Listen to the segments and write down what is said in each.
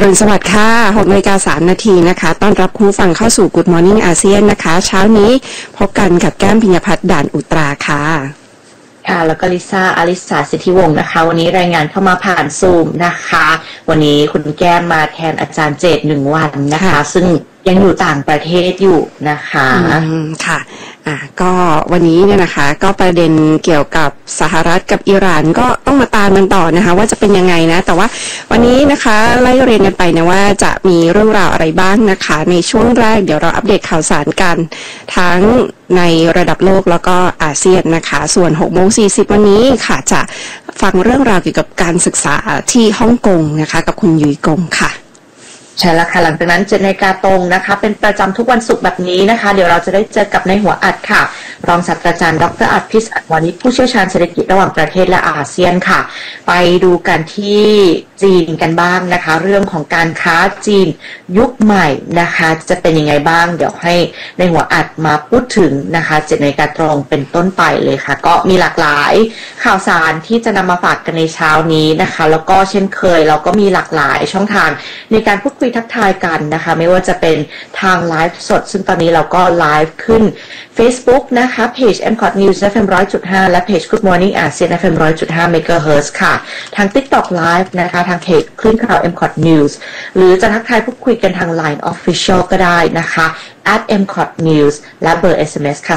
รุณสวัสดิ์ค่ะ6:03 น.นะคะต้อนรับคุณผู้ฟังเข้าสู่ Good Morning อาเซียนนะคะเช้านี้พบกันกับแก้มพิญญพัฒน์ด่านอุตราค่ะแล้วก็ลิซ่าอลิสาสิทธิวงศ์นะคะวันนี้รายงานเข้ามาผ่านซูมนะคะวันนี้คุณแก้มมาแทนอาจารย์เจต1 วันนะคะซึ่งยังอยู่ต่างประเทศอยู่นะคะค่ะก็วันนี้เนี่ยนะคะก็ประเด็นเกี่ยวกับสหรัฐกับอิหร่านก็ต้องมาตามกันต่อนะคะว่าจะเป็นยังไงนะแต่ว่าวันนี้นะคะไล่เรียนกันไปนะว่าจะมีเรื่องราวอะไรบ้างนะคะในช่วงแรกเดี๋ยวเราอัปเดตข่าวสารกันทั้งในระดับโลกแล้วก็อาเซียนนะคะส่วน 6:40 วันนี้ค่ะจะฟังเรื่องราวเกี่ยวกับการศึกษาที่ฮ่องกงนะคะกับคุณยุ้ยกงค่ะใช่แล้วค่ะหลังจากนั้น7 นาฬิกาตรงนะคะเป็นประจำทุกวันศุกร์แบบนี้นะคะเดี๋ยวเราจะได้เจอกับในหัวอัดค่ะรองศาสตราจารย์ดร.อัฏฐพิษอัฏฐวานิชผู้เชี่ยวชาญเศรษฐกิจระหว่างประเทศและอาเซียนค่ะไปดูกันที่จีนกันบ้างนะคะเรื่องของการค้าจีนยุคใหม่นะคะจะเป็นยังไงบ้างเดี๋ยวให้ในหัวอัดมาพูดถึงนะคะ7 นาฬิกาตรงเป็นต้นไปเลยค่ะก็มีหลากหลายข่าวสารที่จะนำมาฝากกันในเช้านี้นะคะแล้วก็เช่นเคยเราก็มีหลากหลายช่องทางในการพูดคุยทักทายกันนะคะไม่ว่าจะเป็นทางไลฟ์สดซึ่งตอนนี้เราก็ไลฟ์ขึ้น Facebook นะคะเพจ MCOT News FM 100.5 และเพจ Good Morning อาเซียน FM 100.5 MHz ค่ะทาง TikTok Live นะคะทางเพจคลื่นข่าว MCOT News หรือจะทักทายพูดคุยกันทาง Line Official ก็ได้นะคะ @MCOT News และเบอร์ SMS ค่ะ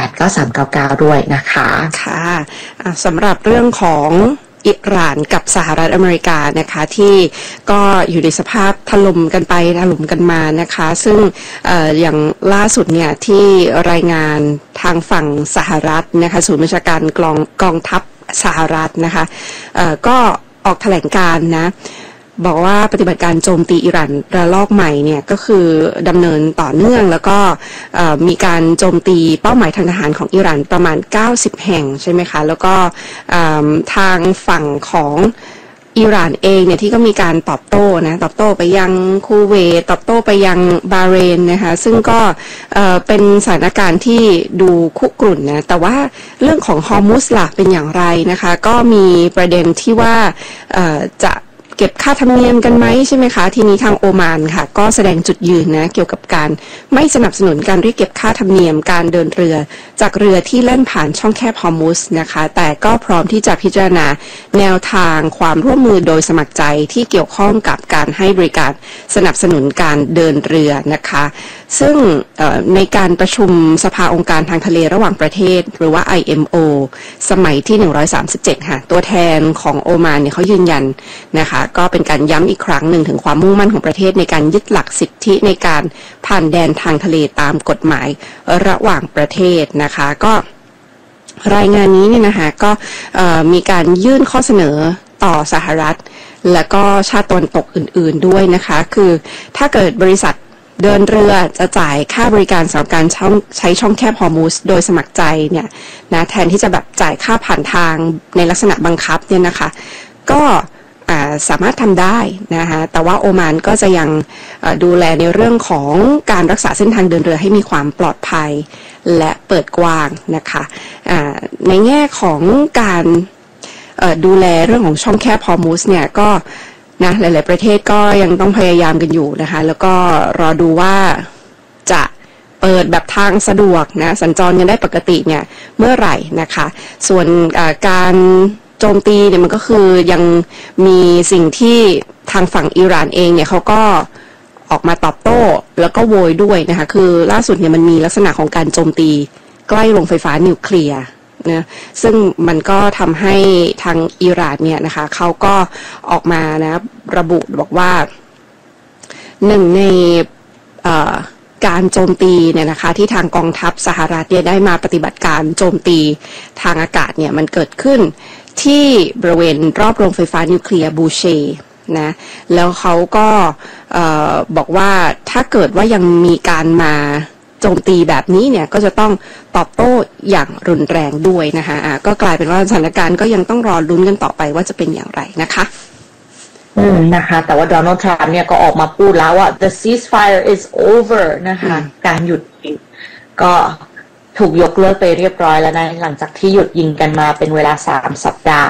4689399 ด้วยนะคะค่ะสำหรับเรื่องของอิหร่านกับสหรัฐอเมริกานะคะที่ก็อยู่ในสภาพถล่มกันไปถล่มกันมานะคะซึ่งอย่างล่าสุดเนี่ยที่รายงานทางฝั่งสหรัฐนะคะศูนย์บัญชาการกองทัพสหรัฐนะคะก็ออกแถลงการณ์นะบอกว่าปฏิบัติการโจมตีอิหร่านระลอกใหม่เนี่ยก็คือดำเนินต่อเนื่องแล้วก็มีการโจมตีเป้าหมายทางทหารของอิหร่านประมาณ90 แห่งใช่ไหมคะแล้วก็ทางฝั่งของอิหร่านเองเนี่ยที่ก็มีการตอบโต้ไปยังคูเวตตอบโต้ไปยังบาห์เรนนะคะซึ่งก็เป็นสถานการณ์ที่ดูคุกรุ่นนะแต่ว่าเรื่องของฮอร์มุซล่ะเป็นอย่างไรนะคะก็มีประเด็นที่ว่าจะเก็บค่าธรรมเนียมกันไหมใช่ไหมคะทีนี้ทางโอมานค่ะก็แสดงจุดยืนนะเกี่ยวกับการไม่สนับสนุนการเรียกเก็บค่าธรรมเนียมการเดินเรือจากเรือที่แล่นผ่านช่องแคบฮอร์มุซนะคะแต่ก็พร้อมที่จะพิจารณาแนวทางความร่วมมือโดยสมัครใจที่เกี่ยวข้องกับการให้บริการสนับสนุนการเดินเรือนะคะซึ่งในการประชุมสภาองค์การทางทะเลระหว่างประเทศหรือว่า IMO สมัยที่137ค่ะตัวแทนของโอมานเนี่ยเขายืนยันนะคะก็เป็นการย้ำอีกครั้งหนึ่งถึงความมุ่งมั่นของประเทศในการยึดหลักสิทธิในการผ่านแดนทางทะเลตามกฎหมายระหว่างประเทศนะคะก็รายงานนี้เนี่ยนะคะก็มีการยื่นข้อเสนอต่อสหรัฐและก็ชาติตะวันตกอื่นๆด้วยนะคะคือถ้าเกิดบริษัทเดินเรือจะจ่ายค่าบริการสำหรับการใช้ช่องแคบฮอร์มุซโดยสมัครใจเนี่ยนะแทนที่จะแบบจ่ายค่าผ่านทางในลักษณะบังคับเนี่ยนะคะก็สามารถทำได้นะคะแต่ว่าโอมานก็จะยังดูแลในเรื่องของการรักษาเส้นทางเดินเรือให้มีความปลอดภัยและเปิดกว้างนะคะในแง่ของการดูแลเรื่องของช่องแคบฮอร์มุซเนี่ยก็นะหลายๆประเทศก็ยังต้องพยายามกันอยู่นะคะแล้วก็รอดูว่าจะเปิดแบบทางสะดวกนะสัญจรกันได้ปกติเนี่ยเมื่อไหร่นะคะส่วนการโจมตีเนี่ยมันก็คือยังมีสิ่งที่ทางฝั่งอิหร่านเองเนี่ยเขาก็ออกมาตอบโต้แล้วก็โวยด้วยนะคะคือล่าสุดเนี่ยมันมีลักษณะของการโจมตีใกล้โรงไฟฟ้านิวเคลียร์นะซึ่งมันก็ทำให้ทางอิหร่านเนี่ยนะคะเขาก็ออกมานะระบุบอกว่าหนึ่งในการโจมตีเนี่ยนะคะที่ทางกองทัพสหรัฐเนี่ยได้มาปฏิบัติการโจมตีทางอากาศเนี่ยมันเกิดขึ้นที่บริเวณรอบโรงไฟฟ้านิวเคลียร์บูเช่นะแล้วเขาก็บอกว่าถ้าเกิดว่ายังมีการมาโจมตีแบบนี้เนี่ยก็จะต้องตอบโต้อย่างรุนแรงด้วยนะคะก็กลายเป็นว่าสถานการณ์ก็ยังต้องรอลุ้นกันต่อไปว่าจะเป็นอย่างไรนะคะนะคะแต่ว่าโดนัลด์ทรัมป์เนี่ยก็ออกมาพูดแล้วว่า the ceasefire is over นะคะการหยุดยิงก็ถูกยกเลิกไปเรียบร้อยแล้วนะหลังจากที่หยุดยิงกันมาเป็นเวลา3 สัปดาห์